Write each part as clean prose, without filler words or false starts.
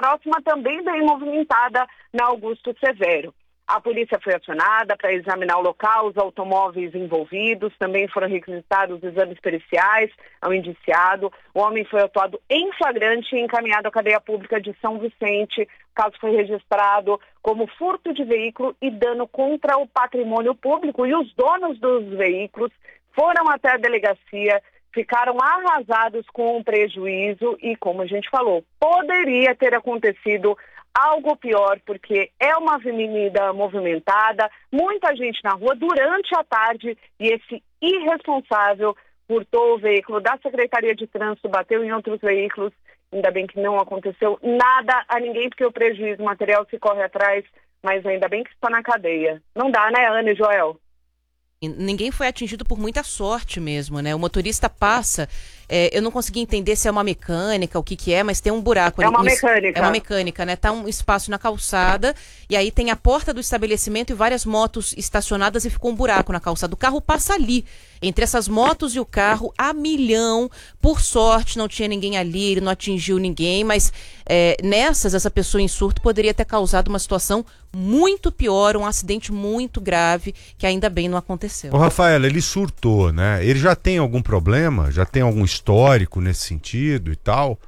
próxima também bem movimentada na Augusto Severo. A polícia foi acionada para examinar o local, os automóveis envolvidos, também foram requisitados exames periciais ao indiciado. O homem foi autuado em flagrante e encaminhado à cadeia pública de São Vicente. O caso foi registrado como furto de veículo e dano contra o patrimônio público. E os donos dos veículos foram até a delegacia, ficaram arrasados com o prejuízo e, como a gente falou, poderia ter acontecido algo pior, porque é uma avenida movimentada, muita gente na rua durante a tarde e esse irresponsável furtou o veículo da Secretaria de Trânsito, bateu em outros veículos. Ainda bem que não aconteceu nada a ninguém, porque o prejuízo material se corre atrás, mas ainda bem que está na cadeia. Não dá, né, Ana e Joel? Ninguém foi atingido por muita sorte mesmo, né? O motorista passa, eu não consegui entender se é uma mecânica, o que é, mas tem um buraco. É uma mecânica. É uma mecânica, né? Tá um espaço na calçada e aí tem a porta do estabelecimento e várias motos estacionadas e ficou um buraco na calçada. O carro passa ali, entre essas motos e o carro, a milhão. Por sorte, não tinha ninguém ali, ele não atingiu ninguém, mas essa pessoa em surto poderia ter causado uma situação muito pior, um acidente muito grave, que ainda bem não aconteceu. Ô, Rafaela, ele surtou, né? Ele já tem algum problema? Já tem algum histórico nesse sentido e tal?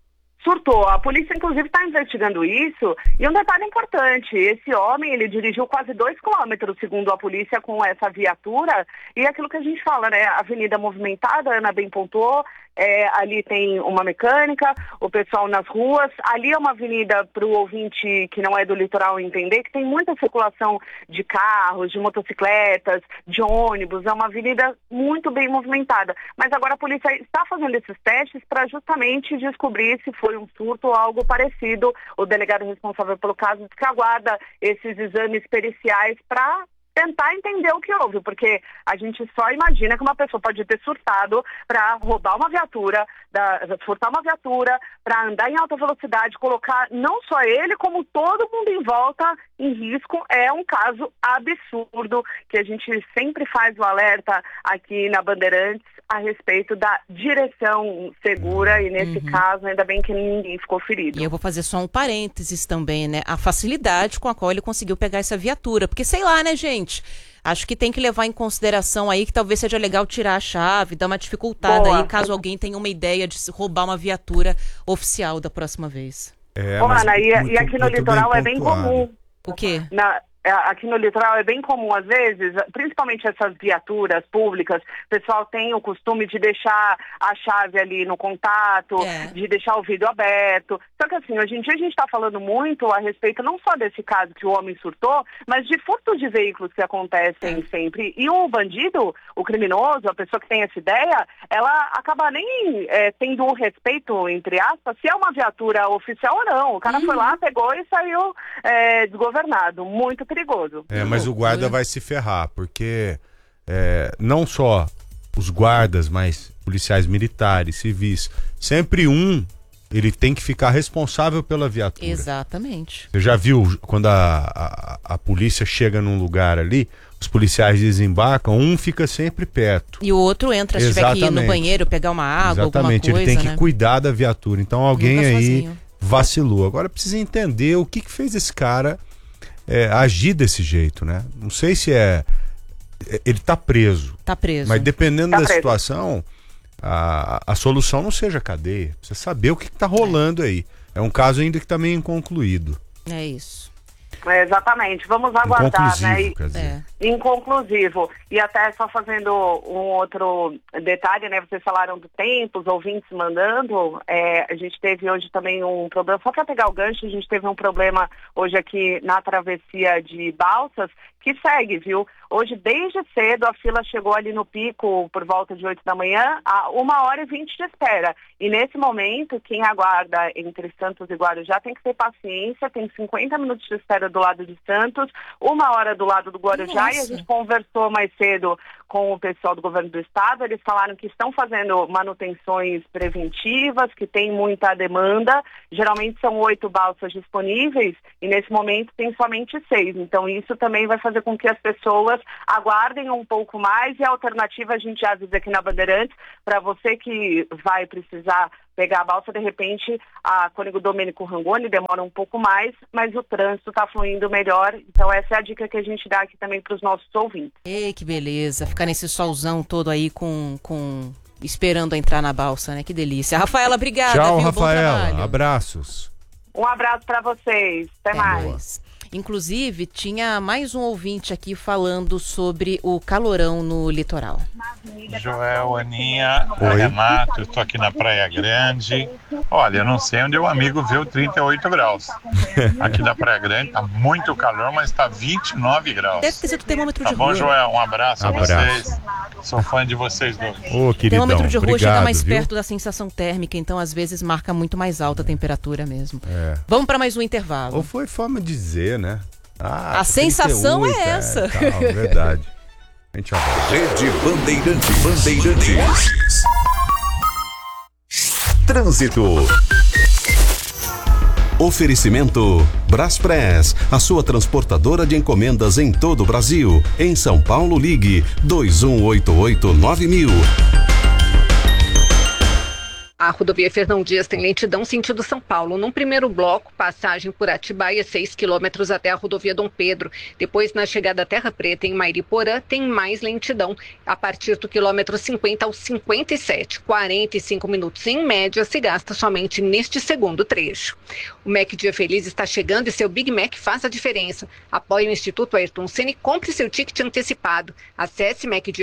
Surtou. A polícia, inclusive, está investigando isso. E um detalhe importante, esse homem, ele dirigiu quase 2 quilômetros, segundo a polícia, com essa viatura. E é aquilo que a gente fala, né? Avenida movimentada, a Ana bem pontuou. Ali tem uma mecânica, o pessoal nas ruas. Ali é uma avenida para o ouvinte que não é do litoral entender que tem muita circulação de carros, de motocicletas, de ônibus. É uma avenida muito bem movimentada. Mas agora a polícia está fazendo esses testes para justamente descobrir se foi um surto ou algo parecido. O delegado responsável pelo caso diz que aguarda esses exames periciais para tentar entender o que houve, porque a gente só imagina que uma pessoa pode ter surtado para roubar uma viatura, furtar uma viatura, para andar em alta velocidade, colocar não só ele, como todo mundo em volta em risco. É um caso absurdo que a gente sempre faz o alerta aqui na Bandeirantes a respeito da direção segura e nesse caso ainda bem que ninguém ficou ferido. E eu vou fazer só um parênteses também, né? A facilidade com a qual ele conseguiu pegar essa viatura, porque sei lá, né, gente? Acho que tem que levar em consideração aí que talvez seja legal tirar a chave, dar uma dificultada. Boa. Aí, caso alguém tenha uma ideia de roubar uma viatura oficial da próxima vez. Ana, e aqui no litoral é bem comum. O quê? Aqui no litoral é bem comum, às vezes, principalmente essas viaturas públicas, o pessoal tem o costume de deixar a chave ali no contato, de deixar o vidro aberto. Só que assim, hoje em dia a gente está falando muito a respeito não só desse caso que o homem surtou, mas de furtos de veículos que acontecem sempre. E o bandido, o criminoso, a pessoa que tem essa ideia, ela acaba nem tendo o respeito, entre aspas, se é uma viatura oficial ou não. O cara foi lá, pegou e saiu desgovernado. Muito perigoso. Mas o guarda vai se ferrar, porque não só os guardas, mas policiais militares, civis, sempre ele tem que ficar responsável pela viatura. Exatamente. Você já viu quando a polícia chega num lugar ali, os policiais desembarcam, um fica sempre perto. E o outro entra, se tiver que ir no banheiro, pegar uma água, alguma coisa, ele tem que cuidar da viatura. Então alguém aí sozinho. Vacilou. Agora precisa entender o que fez esse cara agir desse jeito, né? Não sei se ele tá preso. Tá preso. Mas dependendo da situação, a solução não seja cadeia. Precisa saber o que tá rolando aí. É um caso ainda que tá meio inconcluído. É isso. Exatamente, vamos aguardar, né? Quer dizer. Inconclusivo. E até só fazendo um outro detalhe, né? Vocês falaram do tempo, os ouvintes mandando. A gente teve hoje também um problema, só para pegar o gancho, a gente teve um problema hoje aqui na travessia de Balsas, que segue, viu? Hoje, desde cedo, a fila chegou ali no pico por volta de 8 da manhã, a 1h20 de espera. E nesse momento, quem aguarda entre Santos e Guarujá tem que ter paciência, tem 50 minutos de espera do lado de Santos, 1 hora do lado do Guarujá. Nossa. E a gente conversou mais cedo com o pessoal do governo do estado, eles falaram que estão fazendo manutenções preventivas, que tem muita demanda, geralmente são 8 balsas disponíveis e nesse momento tem somente 6, então isso também vai fazer com que as pessoas aguardem um pouco mais e a alternativa a gente já avisa aqui na Bandeirantes, para você que vai precisar precisar pegar a balsa, de repente, a Cônego Domênico Rangoni demora um pouco mais, mas o trânsito está fluindo melhor. Então essa é a dica que a gente dá aqui também para os nossos ouvintes. Ei, que beleza, ficar nesse solzão todo aí esperando entrar na balsa, né? Que delícia. Rafaela, obrigada. Tchau, viu? Rafaela. Abraços. Um abraço para vocês. Até mais. Boa. Inclusive, tinha mais um ouvinte aqui falando sobre o calorão no litoral. Joel, Aninha, Renato, eu estou aqui na Praia Grande. Olha, eu não sei onde o amigo viu 38 graus. Aqui da Praia Grande tá muito calor, mas tá 29 graus. Deve ter sido o termômetro de rua. Tá bom, Joel? Um abraço a vocês. Sou fã de vocês dois. Ô, queridão, o termômetro de rua chega mais viu? perto da sensação térmica, então às vezes marca muito mais alta a temperatura mesmo. Vamos para mais um intervalo. Ou foi forma de dizer, né? A sensação 38, é essa. Verdade. A gente avança. Rede Bandeirantes. Trânsito. Oferecimento Braspress, a sua transportadora de encomendas em todo o Brasil. Em São Paulo, ligue 2188-9000. A rodovia Fernão Dias tem lentidão sentido São Paulo. Num primeiro bloco, passagem por Atibaia, 6 quilômetros até a rodovia Dom Pedro. Depois, na chegada à Terra Preta, em Mairiporã, tem mais lentidão. A partir do quilômetro 50 ao 57, 45 minutos em média se gasta somente neste segundo trecho. O Mac Dia Feliz está chegando e seu Big Mac faz a diferença. Apoie o Instituto Ayrton Senna e compre seu ticket antecipado. Acesse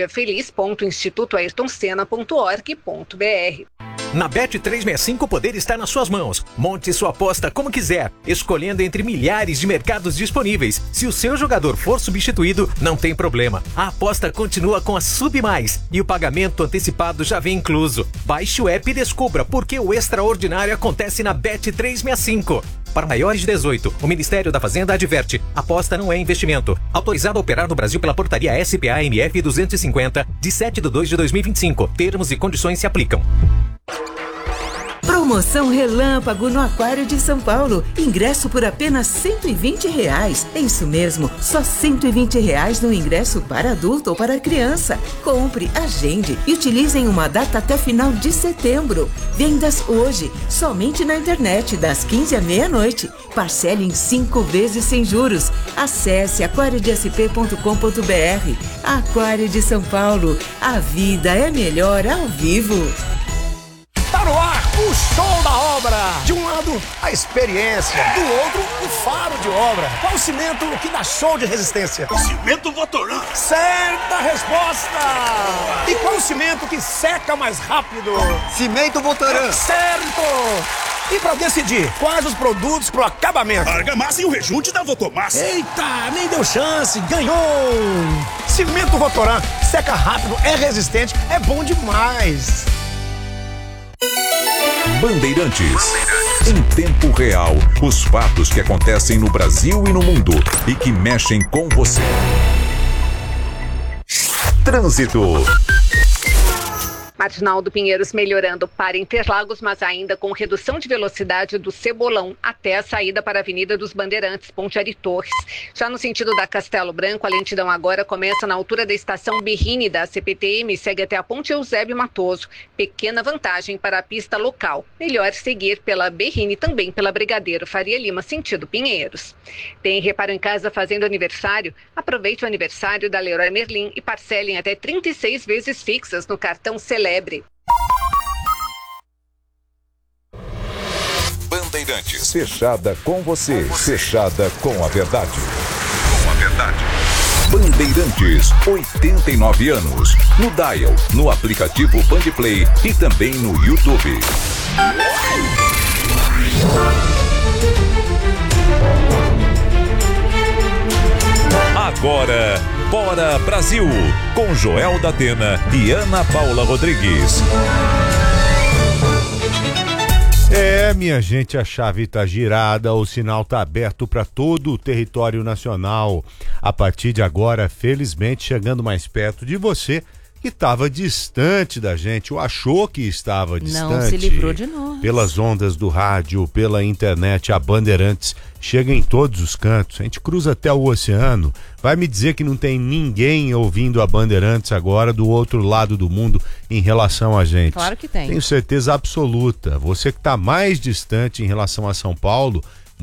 macdiafeliz.institutoayrtonsenna.org.br. Na Bet365 o poder está nas suas mãos. Monte sua aposta como quiser, escolhendo entre milhares de mercados disponíveis. Se o seu jogador for substituído, não tem problema. A aposta continua com a Sub Mais e o pagamento antecipado já vem incluso. Baixe o app e descubra por que o extraordinário acontece na Bet365. Para maiores de 18, o Ministério da Fazenda adverte: aposta não é investimento. Autorizado a operar no Brasil pela portaria SPA-MF 250, de 7/2/2025. Termos e condições se aplicam. Promoção Relâmpago no Aquário de São Paulo. Ingresso por apenas R$120. É isso mesmo, só R$120 no ingresso para adulto ou para criança. Compre, agende e utilize em uma data até final de setembro. Vendas hoje, somente na internet, das 15 à meia-noite. Parcele em 5 vezes sem juros. Acesse aquariodesp.com.br. Aquário de São Paulo. A vida é melhor ao vivo. Tá no ar o show da obra. De um lado, a experiência. Do outro, o faro de obra. Qual o cimento que dá show de resistência? Cimento Votoran. Certa resposta. E qual o cimento que seca mais rápido? Cimento Votoran. Certo. E pra decidir quais os produtos pro acabamento? Argamassa e o rejunte da Votomas. Eita, nem deu chance. Ganhou. Cimento Votoran. Seca rápido, é resistente, é bom demais. Bandeirantes. Em tempo real, os fatos que acontecem no Brasil e no mundo e que mexem com você. Trânsito. Marginal do Pinheiros melhorando para Interlagos, mas ainda com redução de velocidade do Cebolão até a saída para a Avenida dos Bandeirantes, Ponte Ari Torres. Já no sentido da Castelo Branco, a lentidão agora começa na altura da estação Berrini da CPTM e segue até a Ponte Eusébio Matoso. Pequena vantagem para a pista local. Melhor seguir pela Berrini, também pela Brigadeiro Faria Lima, sentido Pinheiros. Tem reparo em casa fazendo aniversário? Aproveite o aniversário da Leroy Merlin e parcelem até 36 vezes fixas no cartão Celebre. Bandeirantes. Fechada com você. Fechada com a verdade. Bandeirantes, 89 anos. No Dial, no aplicativo Bandplay e também no YouTube. Agora, Bora Brasil, com Joel da Atena e Ana Paula Rodrigues. Minha gente, a chave tá girada, o sinal tá aberto para todo o território nacional. A partir de agora, felizmente, chegando mais perto de você que estava distante da gente, ou achou que estava distante. Não se livrou de nós. Pelas ondas do rádio, pela internet, a Bandeirantes chega em todos os cantos. A gente cruza até o oceano. Vai me dizer que não tem ninguém ouvindo a Bandeirantes agora do outro lado do mundo em relação a gente? Claro que tem. Tenho certeza absoluta. Você que está mais distante em relação a São Paulo,